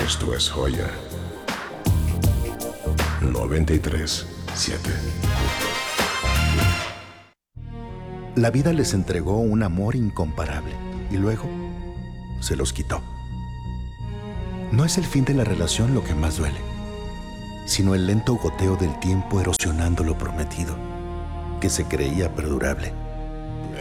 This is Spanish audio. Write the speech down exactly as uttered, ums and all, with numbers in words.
Esto es Joya noventa y tres siete. La vida les entregó un amor incomparable y luego se los quitó. No es el fin de la relación lo que más duele, sino el lento goteo del tiempo erosionando lo prometido, que se creía perdurable.